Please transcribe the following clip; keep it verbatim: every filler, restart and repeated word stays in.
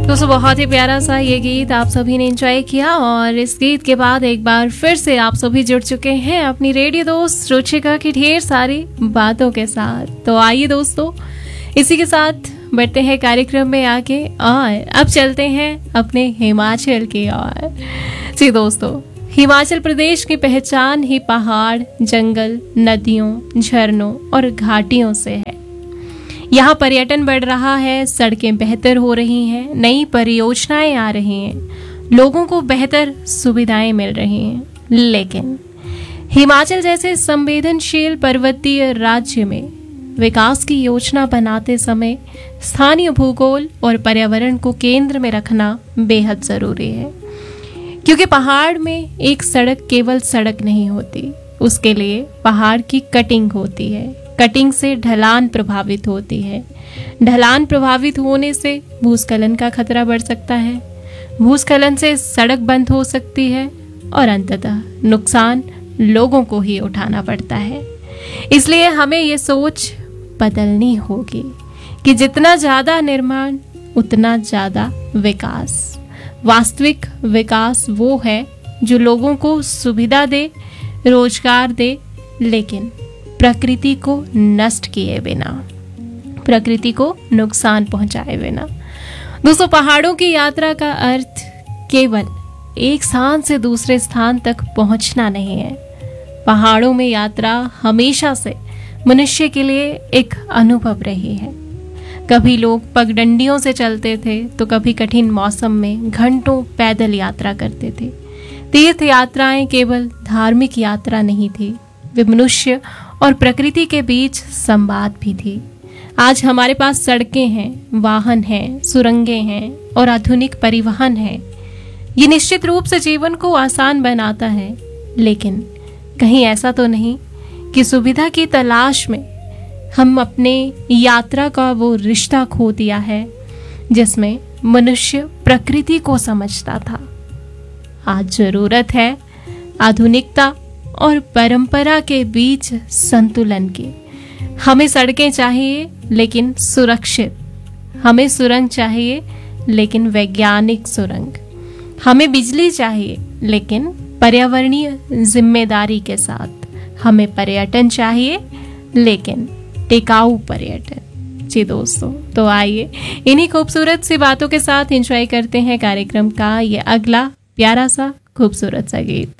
दोस्तों बहुत ही प्यारा सा ये गीत आप सभी ने एंजॉय किया और इस गीत के बाद एक बार फिर से आप सभी जुड़ चुके हैं अपनी रेडियो दोस्त रुचिका की ढेर सारी बातों के साथ। तो आइए दोस्तों इसी के साथ बढ़ते हैं कार्यक्रम में आगे और अब चलते हैं अपने हिमाचल की ओर। जी दोस्तों, हिमाचल प्रदेश की पहचान ही पहाड़, जंगल, नदियों, झरनों और घाटियों से है। यहाँ पर्यटन बढ़ रहा है, सड़कें बेहतर हो रही हैं, नई परियोजनाएं आ रही हैं, लोगों को बेहतर सुविधाएं मिल रही हैं। लेकिन हिमाचल जैसे संवेदनशील पर्वतीय राज्य में विकास की योजना बनाते समय स्थानीय भूगोल और पर्यावरण को केंद्र में रखना बेहद जरूरी है, क्योंकि पहाड़ में एक सड़क केवल सड़क नहीं होती, उसके लिए पहाड़ की कटिंग होती है। कटिंग से ढलान प्रभावित होती है, ढलान प्रभावित होने से भूस्खलन का खतरा बढ़ सकता है, भूस्खलन से सड़क बंद हो सकती है और अंततः नुकसान लोगों को ही उठाना पड़ता है। इसलिए हमें ये सोच बदलनी होगी कि जितना ज्यादा निर्माण उतना ज्यादा विकास। वास्तविक विकास वो है जो लोगों को सुविधा दे, रोजगार दे, लेकिन प्रकृति को नष्ट किए बिना, प्रकृति को नुकसान पहुंचाए बिना। दोस्तों, पहाड़ों की यात्रा का अर्थ केवल एक स्थान से दूसरे स्थान तक पहुंचना नहीं है। पहाड़ों में यात्रा हमेशा से मनुष्य के लिए एक अनुभव रही है। कभी लोग पगडंडियों से चलते थे तो कभी कठिन मौसम में घंटों पैदल यात्रा करते थे। तीर्थ यात्राएं केवल धार्मिक यात्रा नहीं थी, वे मनुष्य और प्रकृति के बीच संवाद भी थी। आज हमारे पास सड़कें हैं, वाहन हैं, सुरंगें हैं और आधुनिक परिवहन है। ये निश्चित रूप से जीवन को आसान बनाता है, लेकिन कहीं ऐसा तो नहीं कि सुविधा की तलाश में हम अपने यात्रा का वो रिश्ता खो दिया है जिसमें मनुष्य प्रकृति को समझता था। आज जरूरत है आधुनिकता और परंपरा के बीच संतुलन की। हमें सड़कें चाहिए लेकिन सुरक्षित, हमें सुरंग चाहिए लेकिन वैज्ञानिक सुरंग, हमें बिजली चाहिए लेकिन पर्यावरणीय जिम्मेदारी के साथ, हमें पर्यटन चाहिए लेकिन टिकाऊ पर्यटन। जी दोस्तों, तो आइए इन्हीं खूबसूरत सी बातों के साथ एंजॉय करते हैं कार्यक्रम का ये अगला प्यारा सा खूबसूरत सा गीत।